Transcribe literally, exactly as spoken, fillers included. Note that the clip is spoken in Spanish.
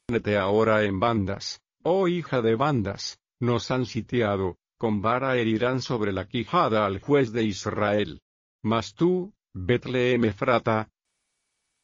Únete ahora en bandas, oh hija de bandas, nos han sitiado, con vara herirán sobre la quijada al juez de Israel. Mas tú, Betlehem Efrata,